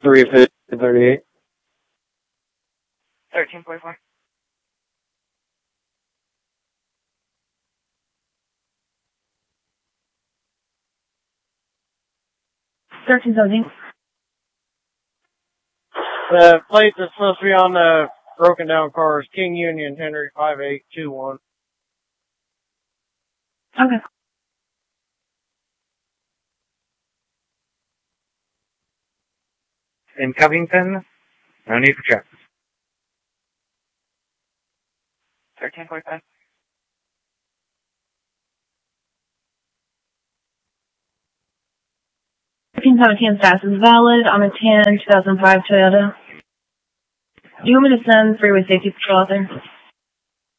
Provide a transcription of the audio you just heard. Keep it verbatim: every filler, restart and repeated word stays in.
three fifty thirty-eight. thirteen forty-four. thirteen seventeen. The plate that's supposed to be on the broken down car is King Union Henry five eight two one. Okay. In Covington, no need for checks. thirteen forty-five. thirteen seventeen status is valid on a tan two thousand five Toyota. Do you want me to send freeway safety patrol out there?